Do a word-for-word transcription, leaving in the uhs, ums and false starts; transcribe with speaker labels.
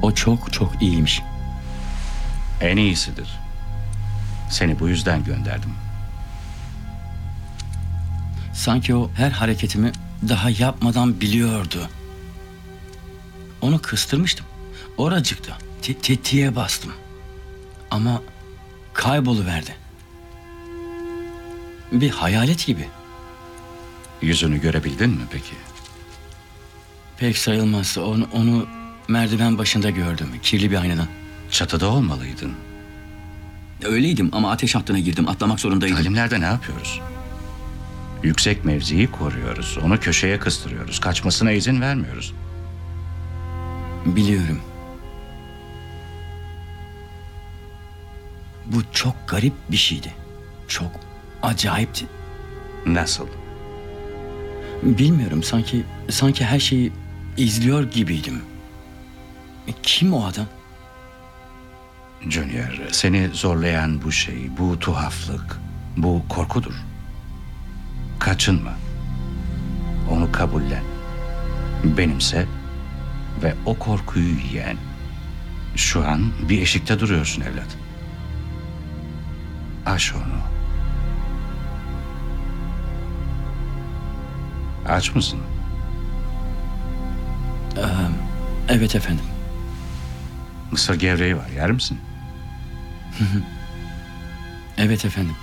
Speaker 1: O çok çok iyiymiş.
Speaker 2: En iyisidir. Seni bu yüzden gönderdim.
Speaker 1: Sanki o her hareketimi daha yapmadan biliyordu. Onu kıstırmıştım. Oracıkta te- tetiğe bastım. Ama kayboluverdi. Bir hayalet gibi.
Speaker 2: Yüzünü görebildin mi peki?
Speaker 1: Pek sayılmaz. Onu, onu merdiven başında gördüm. Kirli bir aynadan.
Speaker 2: Çatıda olmalıydın.
Speaker 1: Öyleydim ama ateş hattına girdim. Atlamak zorundaydım.
Speaker 2: Talimlerde ne yapıyoruz? Yüksek mevziyi koruyoruz. Onu köşeye kıstırıyoruz. Kaçmasına izin vermiyoruz.
Speaker 1: Biliyorum. Bu çok garip bir şeydi. Çok acayipti.
Speaker 2: Nasıl?
Speaker 1: Bilmiyorum, sanki sanki her şeyi izliyor gibiydim. Kim o adam?
Speaker 2: Junior, seni zorlayan bu şey, bu tuhaflık, bu korkudur. Kaçınma. Onu kabullen. Benimse ve o korkuyu yiyen. Şu an bir eşikte duruyorsun evlat. Aç onu. Aç mısın?
Speaker 1: Evet efendim.
Speaker 2: Mısır gevreği var, yer misin?
Speaker 1: Evet efendim.